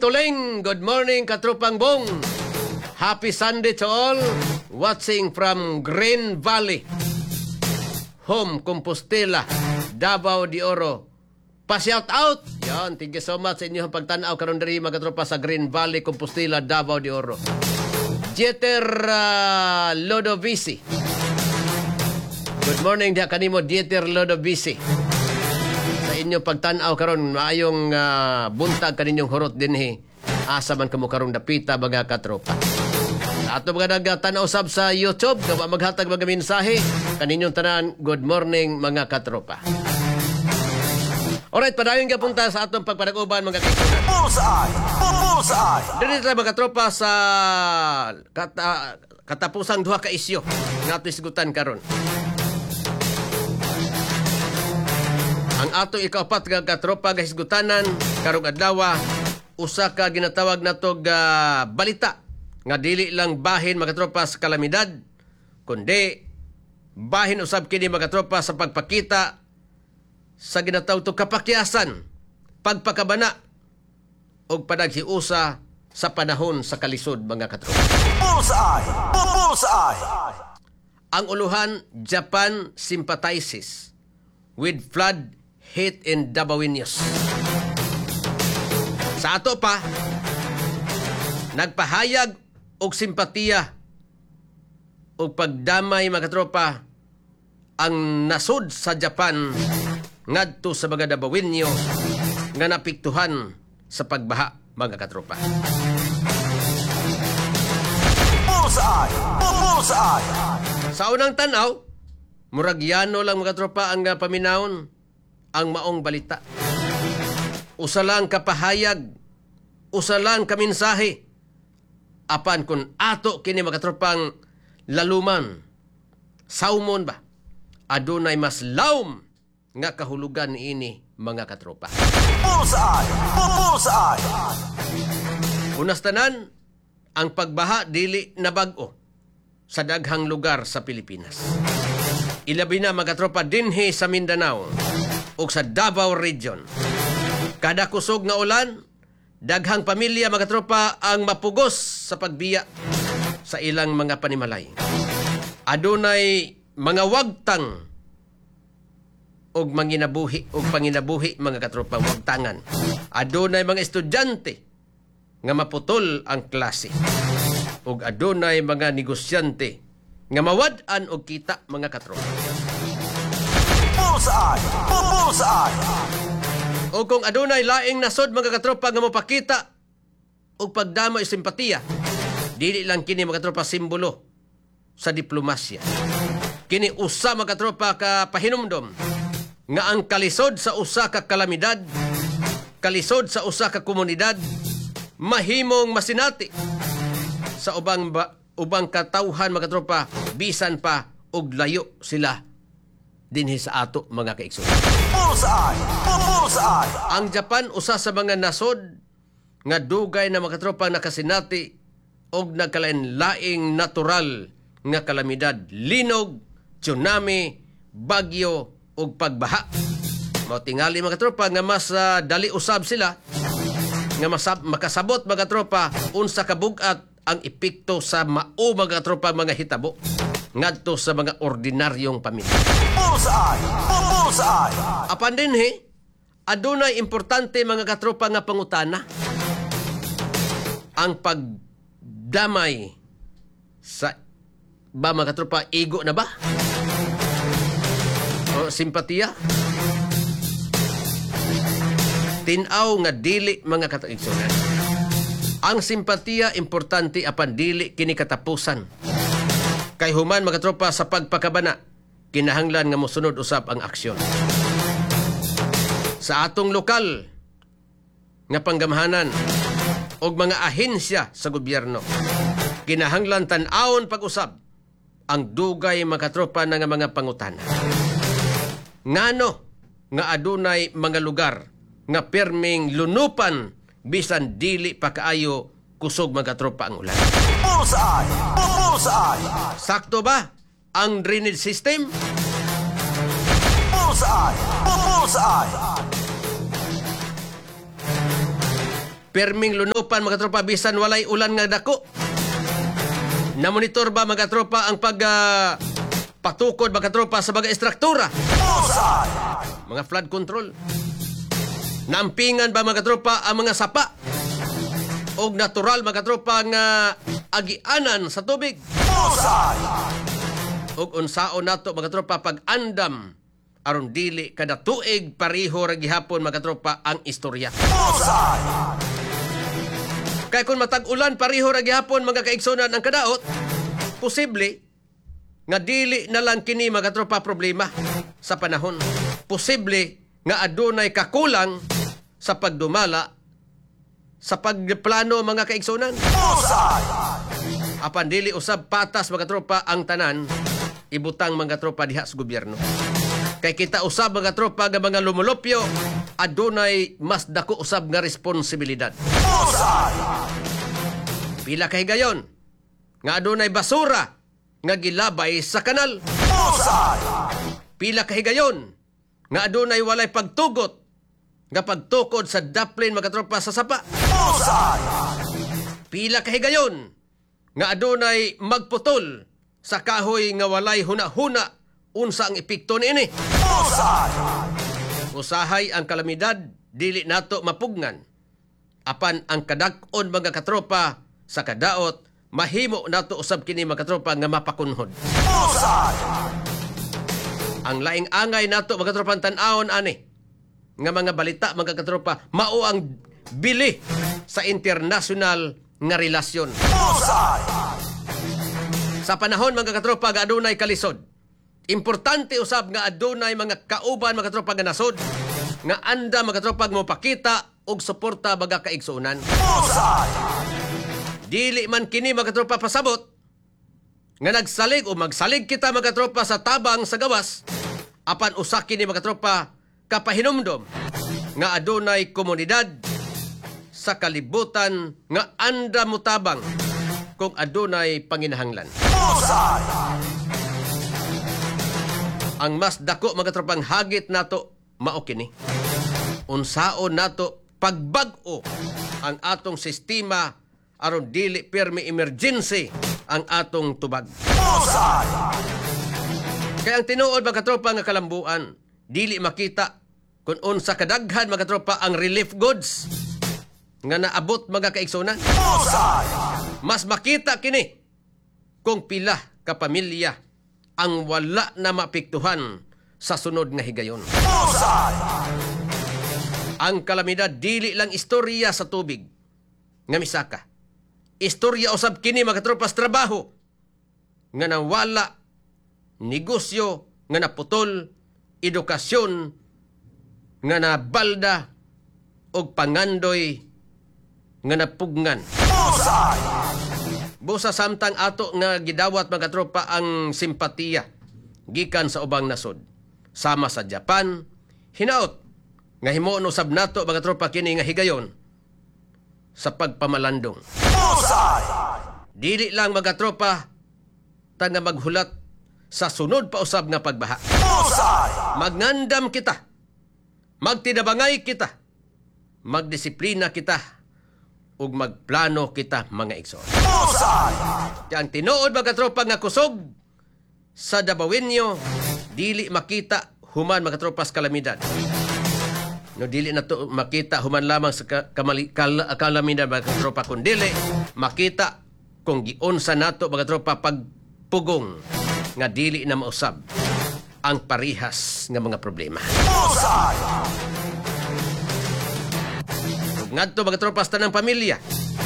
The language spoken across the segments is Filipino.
tuling. Good morning, Katropang Bong. Happy Sunday to all. Watching from Green Valley. Home, Compostela, Davao de Oro. Pa-shout out. Yan, thank you so much sa inyong pagtanaw karon diri mga katropa sa Green Valley, Compostela, Davao de Oro. Dieter Lodovici. Good morning diha kanimo Dieter Lodovici. Sa inyong pagtanaw karon maayong buntag kaninyong hurot dinhi. Asa man kamo karong dapita mga katropa. Ato mga nagtanaw sab sa YouTube, kawa maghatag mga mensahe kaninyong tanan. Good morning mga katropa. Alright, padayon ka punta sa atong pagpanag-uban mga katropa. Bullseye! Dito tayo mga tropa sa katapusang duha ka isyu nga ato isgutan karon. Ang ato ikaapat nga katropa nga isgutanan karong adlaw, usa ka ginatawag natog balita nga dili lang bahin mga tropa sa kalamidad, kundi bahin usab kini mga tropa sa pagpakita sa ginatawag to kapakyasan, pagpakabana o panaghiusa sa panahon sa kalisod mga katropa. Bullseye! Ang uluhan, Japan sympathizes with flood hit in Dabawiños. Sa ato pa, nagpahayag og simpatiya o pagdamay mga katropa ang nasud sa Japan ngadto sa mga Dabawiño nga napiktuhan sa pagbaha mga katropa. Bullseye! Sa unang tanaw, muragyano lang mga katropa ang paminawon ang maong balita. Usa lang kapahayag, usa lang kaminsahe. Apan kung ato kini mga katropang laluman, saumon ba, adunay mas laom nga kahulugan niini mga katropa. Bullseye! Unas tanan, ang pagbaha dili na bag-o sa daghang lugar sa Pilipinas. Ilabi na mga katropa dinhi sa Mindanao o sa Davao Region. Kada kusog nga ulan, daghang pamilya mga katropa ang mapugos sa pagbiya sa ilang mga panimalay. Adunay mga wagtang og manginabuhi og panginabuhi mga katropa, wagtangan. Adunay mga estudyante nga maputol ang klase. Ug adunay mga negosyante nga mawad-an og kita mga katropa. Bullseye! O kung adunay laing nasod mga katropa nga mapakita og pagdamay simpatiya, dili lang kini mga katropa simbolo sa diplomasya. Kini usa mga katropa ka pahinumdom nga ang kalisod sa usa ka kalamidad, kalisod sa usa ka komunidad, mahimong masinati sa ubang katawhan mga katropa, bisan pa og layo sila dinhi sa ato mga kaigsoon. Bullseye! Ang Japan usa sa mga nasod nga dugay na mga katropa nakasinati og nagkalain-laing natural nga kalamidad, linog, tsunami, bagyo ug pagbaha. Mao tingali mga katropa nga mas dali usab sila nga makasabot mga katropa unsa ka bug-at ang epekto sa mao mga katropa mga hitabo ngadto sa mga ordinaryong pamilya. Bullseye! Apan dinhi, adunay importante mga katropa nga pangutana. Ang pagdamay sa mga katropa, igo na ba? O simpatiya? Tinaw nga dili mga kataigsunan. Ang simpatiya importante apan dili kini katapusan. Kay human mga tropa sa pagpakabana, kinahanglan nga mosunod usab ang aksyon. Sa atong lokal nga panggamahanan og mga ahensya sa gobyerno, kinahanglan tan-awon pag-usab ang dugay mga tropa na nga mga pangutana. Ngano nga adunay mga lugar nga perming lunupan bisan dili pa kaayo kusog mga tropa ang ulan. Bullseye! Sakto ba ang drainage system? Bullseye! perming lunupan mga tropa bisan walay ulan nga dako. Na-monitor ba mga tropa ang patukod mga tropa sa mga estruktura? Mga flood control. Naampingan ba mga tropa ang mga sapa? O natural mga tropa nga agianan sa tubig? O unsaon nato mga tropa pag-andam aron dili kada tuig pareho ra gihapon mga tropa ang istorya. Kaya kung matag-ulan pareho ra gihapon mga kaigsunan ang kadaot, posible nga dili na lang kini mga tropa problema sa panahon. Posible nga adunay kakulang sa pagdumala sa pagplano mga kaigsunan. Apan dili usab patas mga tropa ang tanan ibutang mga tropa diha sa gobyerno. Kay kita usab mga tropa nga mga lumulupyo adunay mas dako usab nga responsibilidad. Pila ka higayon nga adunay basura nga gilabay sa kanal. Pila ka higayon nga adunay walay pagtugot nga pagtukod sa daplin mga tropa sa sapa. Pila ka higayon nga adunay magputol sa kahoy nga walay huna-huna unsa ang epekto niini. Usahay ang kalamidad dili nato mapugnan. Apan ang kadak-on mga katropa sa kadaot mahimo nato usab kini mga katropa nga mapakunhod. Ang laing angay nato mga katropa tan-awon ani nga mga balita mga katropa mao ang bili sa international nga relasyon. Sa panahon mga katropa nga adunay kalisod, importante usab nga adunay mga kauban mga tropa nga nasod nga anda mga tropa mo pakita og suporta mga kaigsunan. Dili man kini mga tropa pasabot nga nagsalig o magsalig kita mga tropa sa tabang sa gawas apan usa kini mga tropa kapahinumdom nga adunay komunidad sa kalibutan nga anda mo tabang kung adunay panginahanglan. Ang mas dako mga tropang hagit nato mao kini. Unsaon nato pagbag-o ang atong sistema aron dili permi emergency ang atong tubag. Kaya ang tinuod mga tropa nga kalambuan dili makita kung unsa kadaghan mga tropa ang relief goods nga naabot mga kaigsunan. Mas makita kini kung pila ka pamilya ang wala na maapektuhan sa sunod nga higayon. Ang kalamidad dili lang istorya sa tubig nga misaka. Istorya usab kini mga tropas trabaho nga nawala, negosyo nga naputol, edukasyon nga nabalda og pangandoy nga napugngan. Busa samtang ato nga gidawat mga tropa ang simpatiya gikan sa ubang nasod. Sama sa Japan, hinaot nga himuon usab nato mga tropa kini nga higayon sa pagpamalandong. Dili lang mga tropa tanga maghulat sa sunod pa usab nga pagbaha. Magnandam kita, magtidabangay kita, magdisiplina kita, ug magplano kita mga igsoon. Ang tinuod mga tropa nga kusog sa Dabawenyo dili makita human mga tropas kalamidad. No dili na to makita human lamang sa kalamidad mga tropa kun dili makita kung giunsa nato mga tropa pagpugong nga dili na mausab ang parihas nga mga problema. Ngadto mga tropas tanang pamilya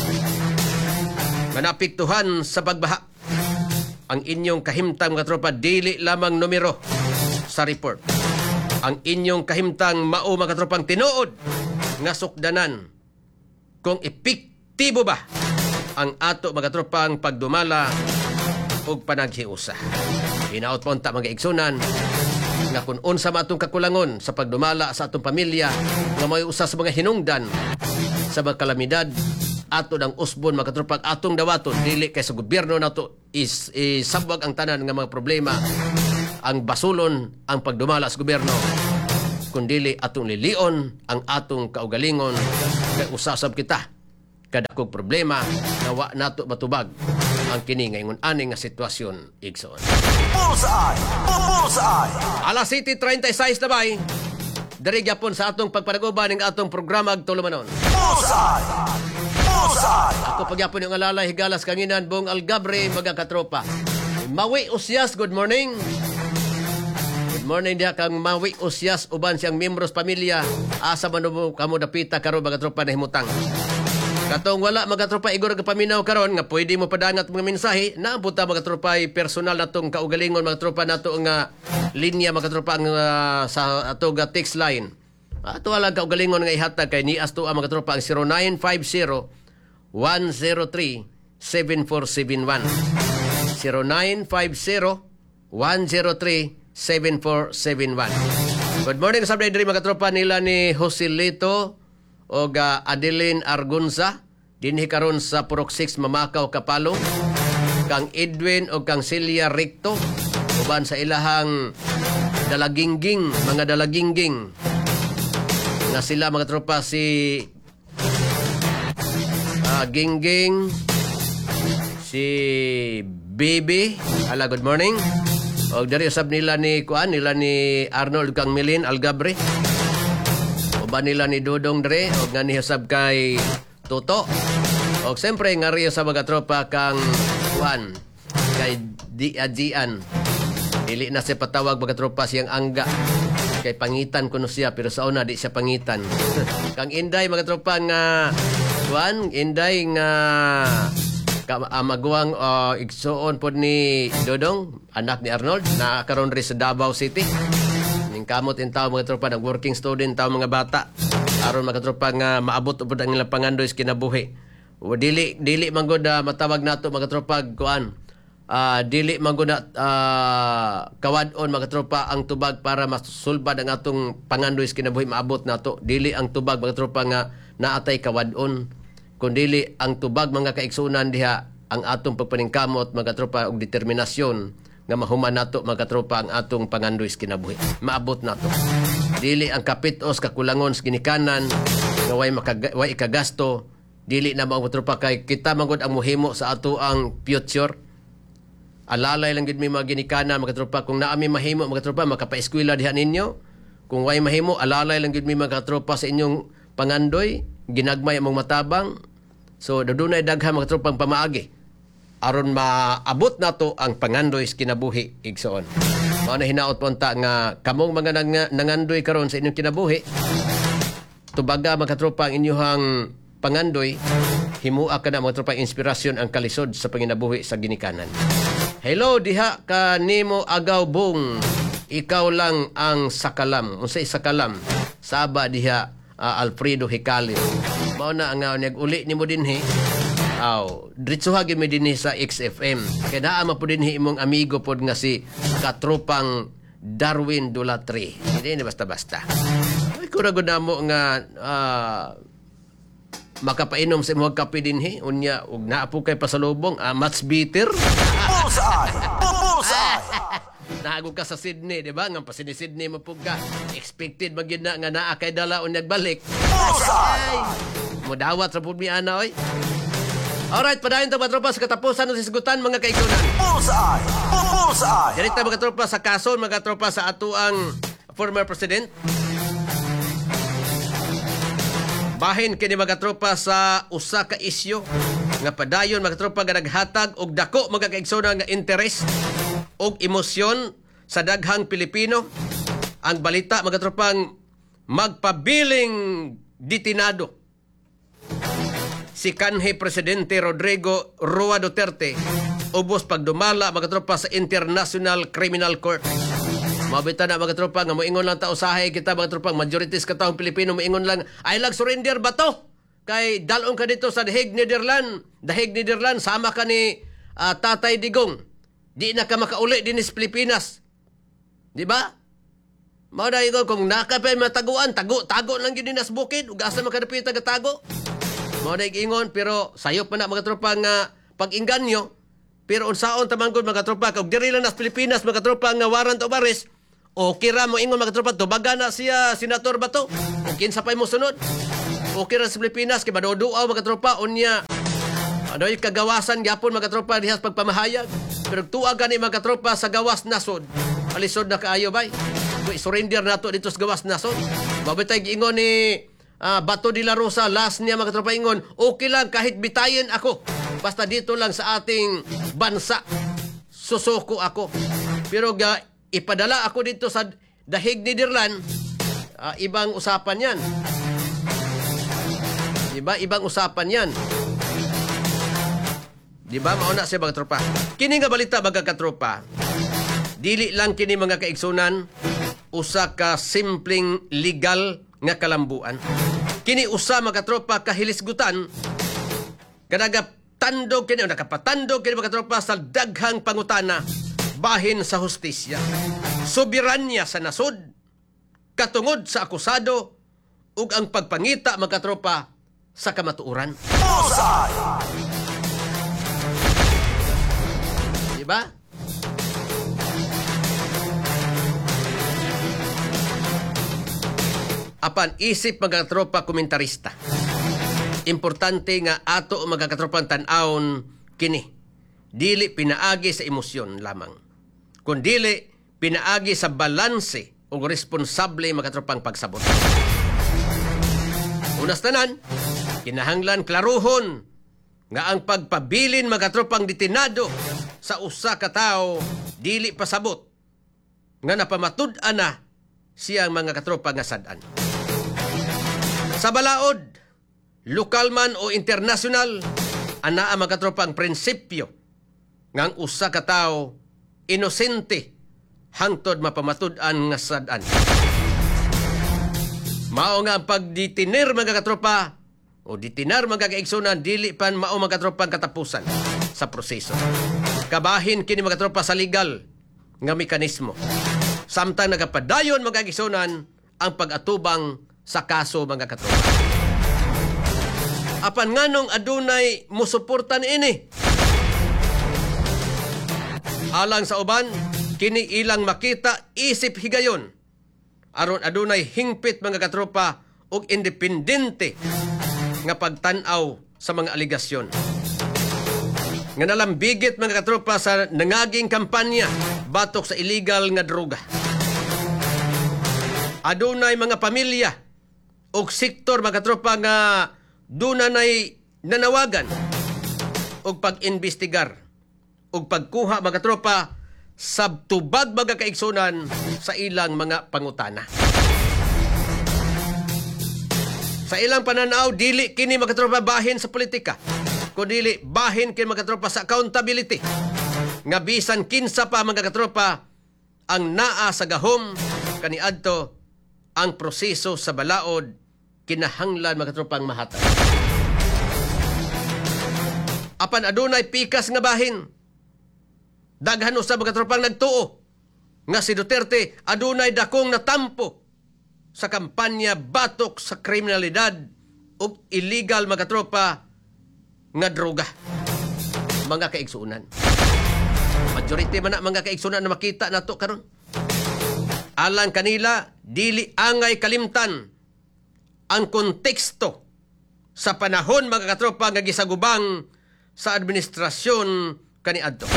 nga naapektuhan sa pagbaha. Ang inyong kahimtang mga tropa dili lamang numero sa report. Ang inyong kahimtang mao mga tropang tinuod nga sukdanan kung epektibo ba ang ato mga tropang pagdumala og panaghiusa. Hinaot po ta mga igsunan nga kung unsa matong kakulangon sa pagdumala sa atong pamilya nga may usa sa mga hinungdan sa mga kalamidad ato ng usbon mga katropang atong dawaton dili kay sa gobyerno nato is sabwag ang tanan nga mga problema ang basulon ang pagdumala sa gobyerno kundili atong lilion ang atong kaugalingon kay usasab kita kadakog problema na wa nato matubag ang kini ngayon ani nga sitwasyon igsoon. Bullseye! Bullseye! Alas 7:36 na bay. Dari gyapon sa atong pagpanaguban ng atong programa tulumanon. Bullseye! Bullseye! Ako pagyapon yung alalay higalas kanginan Bong Algabre mga katropa. Mawi Usyas, good morning. Good morning dia kang Mawi Usyas uban siyang miyembros pamilya asa man mo kamo dapita karon mga tropa na himutang. Katong wala mga tropa igor nga paminaw karon nga pwede mo padangat mga mensahe na buta mga tropa personal natong kaugalingon mga tropa nato nga linya mga tropa nga sa ato nga text line. Ato lang kaugalingon nga ihatag kay nias to ang mga tropa ang 0950 103 7471 0950 103 7471. Good morning sa diri mga tropa nila ni Joselito o Adeline Argunza dinhi karon sa Purok 6 Mamakaw Kapalong, kang Edwin o kang Celia Recto uban sa ilahang dalagingging mga dalagingging na sila mga tropa si Gingging, si Baby, ala good morning. O dari usab nila ni Arnold kang Milin Algabre. Uban nila ni Dudong Dre o nga ni usab kay Toto. O siyempre nga riyo sa mga tropa kang Juan kay Dian. Dili na siya patawag mga tropa siyang Angga. Kay pangitan kuno siya pero sa una di siya pangitan. Kang Inday mga tropa nga Juan, Inday nga maguwang igsoon po ni Dodong, anak ni Arnold, na karon rin sa Davao City. Ning kamot in tao mga tropa ng working student tao mga bata. Aron mga tropa nga maabot upod ang ilang pangandoy sa kinabuhi. O dili manggod matawag nato mga tropa kuan. Dili manggod kawadon mga tropa ang tubag para masulbad ang atong pangandoy sa kinabuhi maabot nato. Dili ang tubag mga tropa nga naatay kawadon. Kundili ang tubag mga kaigsunan diha ang atong pagpaningkamot mga tropa og determinasyon nga mahuman nato mga tropa ang atong pangandoy sa kinabuhi. Maabot nato. Dili ang kapitos kakulangon sa ginikanan nga way ikagasto, dili na mga tropa kay kita magud ang muhimo sa ato ang future. Alalay lang gid mi mga ginikanan mga tropa kung naami mahimo mga tropa makapaeskwela diha ninyo. Kung way mahimo alalay lang gid mi mga tropa sa inyong pangandoy, ginagmay among matabang. So dadunay daghang mga tropang pamaagi aron maabot nato ang pangandoy sa kinabuhi igsoon. Mao na hinaot punta nga kamong mga nangandoy karon sa inyong kinabuhi. Tubaga mga tropa ang inyong pangandoy, himua ka na mga tropa inspirasyon ang kalisod sa panginabuhi sa ginikanan. Hello diha ka nimo agaw Bong. Ikaw lang ang sakalam. Unsay sakalam? Saba diha Alfredo Hicalio. Mao na ang nag-uli nimo dinhi. Diretso ha gyud mi dinhi sa XFM. Kay naa man pud dinhi imong amigo pod nga si katropang Darwin Dulatri. Hindi ni basta-basta. Ay kuragod namo nga makapainom sa imong kape dinhi unya ug naa po kay pasalubong match bitter. Bullseye! Bullseye! Naagog ka sa Sydney, di ba? Nga pa Sydney mapug ka. Expected magyud na nga naa kay dala unyag balik. Bullseye! Mudawat sa pud mi ana oy. Alright, padayon ta mga tropa sa katapusan ng sisgutan mga kaigsunan. Bullseye! Bullseye! Dirita mga tropa sa kason, mga tropa sa ato ang former president. Bahin kini mga tropa sa usa ka isyu nga padayon mga tropa nga naghatag og dako mga kaigsunan nga interes og emosyon sa daghang Pilipino. Ang balita mga tropang magpabiling detinado si kanhi Presidente Rodrigo Roa Duterte ubos pagdumala mga tropa sa International Criminal Court. Mabita na mga tropa nga moingon lang ta usahay kita mga tropang majorities ka taong Pilipino moingon lang ay lag surrender ba to? Kay dalon ka dito sa The Hague, Netherlands, sama ka ni Tatay Digong. Di na ka makauli din sa Pilipinas. Di ba? Mao na ikaw kung nakapay mataguan, tago lang yun din sa bukid, ug asa makadapit tago. Mao na ingon pero sayop man na mga tropa nga pag-inganyo. Pero unsaon tamangkod mga tropa kung diri lang nas Pilipinas mga tropa nga warrant of arrest, okay ra mo ingon mga tropa tubaga na siya senator ba to? Kung kinsa pay mo sunod? Okay ra sa Pilipinas kay maduduaw mga katropa unya. Ano yung kagawasan gyapon mga katropa diha sa pagpamahayag. Pero tuwa gani mga katropa sa gawas nasod. Alisod na kaayo bay. Surrender nato dito sa gawas nasod. Mabitay giingon ni Bato de la Rosa, last niya mga katropa ingon, okay lang kahit bitayin ako. Basta dito lang sa ating bansa. Susuko ako. Pero ipadala ako dito sa dahig ni Dirlan, ibang usapan yan. Diba? Ibang usapan yan. Diba? Mauna siya mga tropa. Kini nga balita mga katropa, dili lang kini mga kaigsunan, usa ka simpleng legal nga kalambuan. Kini usa mga katropa kahilisgutan, kanaga tandog kini, nakapatandog kini mga katropa sa daghang pangutana, bahin sa hustisya, soberanya sa nasod, katungod sa akusado, ug ang pagpangita mga katropa sa kamatuoran. Bullseye! Diba? Apan isip mga katropa komentarista. Importante nga ato mga katropang tan-awon kini. Dili pinaagi sa emosyon lamang. Kundili pinaagi sa balanse o responsable mga katropang pagsabot. Unas tanan, kinahanglan klaruhon nga ang pagpabilin mga katropang detinado sa usa ka tawo dili pasabot nga napamatud-an na siyang mga katropa nga sad-an. Sa balaod, lokal man o internasyonal, ana ang mga katropang prinsipyo nga ang usa ka tawo inosente hangtod mapamatud-an nga sad-an. Mao nga ang pagditinir mga katropa o ditinar mga kaigsunan dili pan mao mga katropang katapusan sa proseso. Kabahin kini mga katropa sa legal nga mekanismo. Samtang nagapadayon mga kaigsunan ang pag-atubang sa kaso mga katropa. Apan nganong adunay musuportan ini? Alang sa uban, kini ilang makita isip higayon. Aron adunay hingpit mga katropa ug independente nga pagtan-aw sa mga aligasyon. Nga nalambigit mga katropa sa nangaging kampanya batok sa illegal nga droga. Adunay mga pamilya ug sektor mga katropa nga dunay nanawagan ug pag-imbestigar ug pagkuha mga katropa sa tubag mga kaigsunan sa ilang mga pangutana. Sa ilang pananaw, dili kini mga katropa bahin sa politika, kundi bahin kini mga katropa sa accountability. Nga bisan kinsa pa mga katropa ang naa sa gahom kaniadto ang proseso sa balaod kinahanglan mga katropang mahatag. Apan adunay pikas nga bahin. Daghan usab mga katropang nagtuo nga si Duterte adunay dakong natampo sa kampanya batok sa kriminalidad ug illegal mga katropa nga droga. Mga kaigsunan. Majority man na mga kaigsunan na makita nato karon. Alang kanila, dili angay kalimtan ang konteksto sa panahon mga katropa nga gisagubang sa administrasyon kaniadto.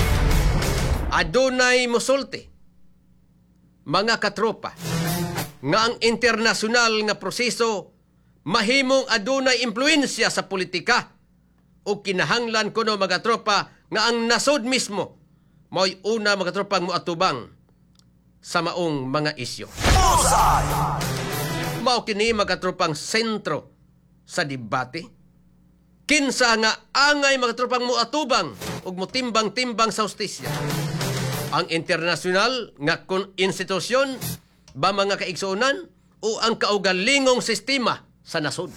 Adunay musulti mga katropa nga ang internasyonal nga proseso mahimong adunay impluensya sa politika o kinahanglan kuno mga katropa nga ang nasod mismo mao'y una mga katropang moatubang sa maong mga isyu. Mao kini mga katropang sentro sa debate. Kinsa nga angay mga katropang moatubang ug motimbang-timbang sa hustisya. Ang internasyonal nga institusyon ba mga kaigsunan o ang kaugalingong sistema sa nasod.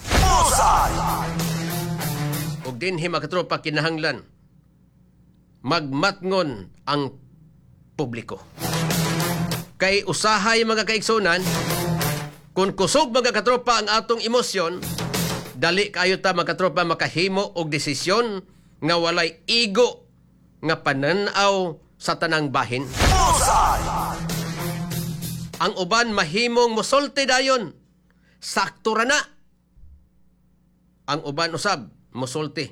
Ug dinhi mga katropa kinahanglan magmatngon ang publiko. Kay usahay mga kaigsunan, kung kusog mga katropa ang atong emosyon, dali kayo ta mga katropa makahimo og desisyon nga walay igo nga pananaw sa tanang bahin. Ang uban mahimong mosulti dayon. Sakto ra na. ang uban usab mosulti